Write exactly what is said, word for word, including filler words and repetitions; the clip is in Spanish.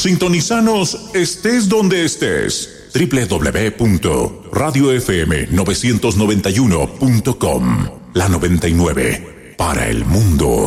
Sintonizanos estés donde estés. doble u doble u doble u punto radio f m novecientos noventa y uno punto com. La noventa y nueve para el mundo.